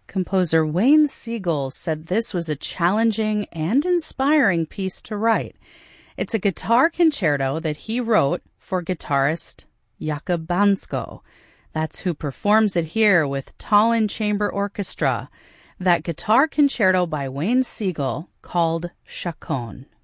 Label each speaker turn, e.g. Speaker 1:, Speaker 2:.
Speaker 1: Composer Wayne Siegel said this was a challenging and inspiring piece to write. It's a guitar concerto that he wrote for guitarist Jakub Bansko. That's who performs it here with Tallinn Chamber Orchestra. That guitar concerto by Wayne Siegel called Chaconne.